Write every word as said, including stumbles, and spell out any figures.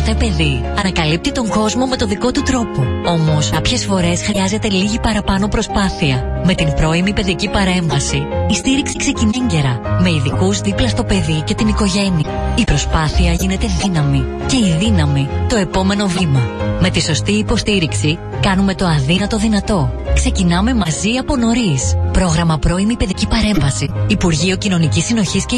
κάθε παιδί ανακαλύπτει τον κόσμο με το δικό του τρόπο. Όμως, κάποιες φορές χρειάζεται λίγη παραπάνω προσπάθεια. Με την πρώιμη παιδική παρέμβαση, η στήριξη ξεκινά έγκαιρα, με ειδικούς δίπλα στο παιδί και την οικογένεια. Η προσπάθεια γίνεται δύναμη και η δύναμη το επόμενο βήμα. Με τη σωστή υποστήριξη, κάνουμε το αδύνατο δυνατό. Ξεκινάμε μαζί από νωρίς. Πρόγραμμα πρώιμη παιδική παρέμβαση. Υπουργείο Κοινωνικής Συνοχής και